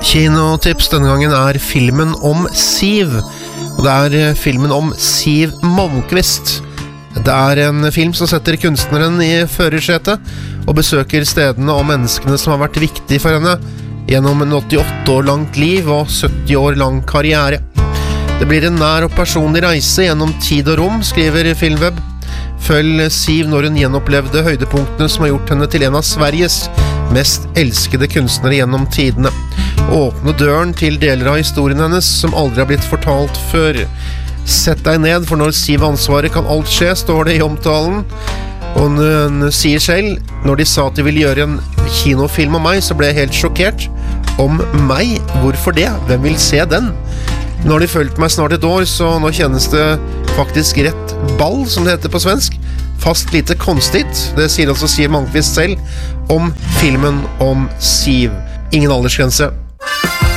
Kinotips denne gangen filmen om Siv. Og det filmen om Siv Malmkvist. Det en film som setter kunstneren i førersetet og besøker stedene og menneskene som har vært viktige for henne gjennom en 88 år langt liv og 70 år lang karriere. Det blir en nær og personlig reise gjennom tid og rom, skriver Filmweb. Følg Siv når hun gjenopplevde høydepunktene som har gjort henne til en av Sveriges mest elskede kunstnere gjennom tidene. Åpne døren til deler av historien hennes som aldri har blitt fortalt før. Sett deg ned, for når Siv har ansvaret kan alt skje, står det i omtalen. Og hun sier selv, når de sa at de ville gjøre en kinofilm om meg, så ble jeg helt sjokkert. Om meg? Hvorfor det? Hvem vil se den? Nå har de følt meg snart et år, så nå kjennes det faktisk rett ball, som det heter på svensk. Fast lite konstigt. Det sier altså Siv Malmkvist selv om filmen om Siv. Ingen aldersgrense.